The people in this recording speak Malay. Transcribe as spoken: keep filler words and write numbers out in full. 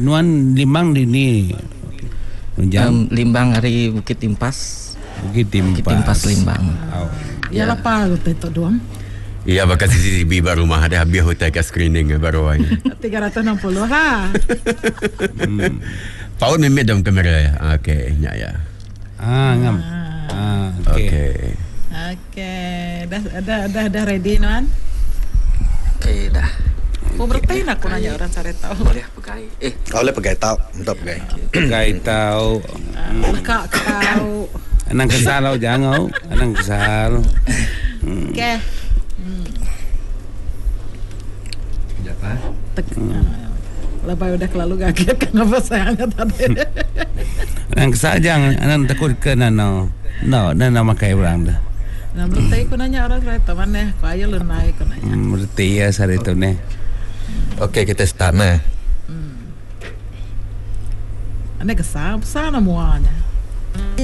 Nuan Limbang di ni. Um, Limbang hari Bukit Timpas. Bukit Timpas. Bukit Timpas Limbang. Oh. Ya lah pa itu doang. Iya bakal C C T V baru mah ada habis hotel ke screening baru aja. tiga ratus enam puluh lah. hmm. Paul memang dalam kamera ya. Okey, nya ya. Ah, ngam. Ah, okey. Okey. Okey, dah dah dah dah ready Nuan? Okey, dah. Oh, berapa nak aku nanya orang cari tahu. Boleh pakai. Eh, kau boleh pakai tahu, untuk pakai. Pakai tahu. Kak tahu. Anang kesal oh jangan. Anang kesal. Okey. Berapa? Lepas udah kelalu kaget kenapa saya angkat tadi. Anang kesal jangan. Anang takut ke nano. No, nano makai orang dah. Nah, berarti aku nanya orang saya teman eh, kau aja lu naik kau nanya. Berarti ya sari tu ne. Okey, kita start nah. Hmm. Ane kesal, sana muanya.